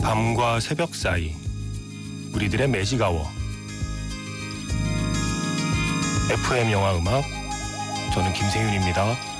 밤과 새벽 사이 우리들의 매직아워. FM 영화 음악, 저는 김세윤입니다.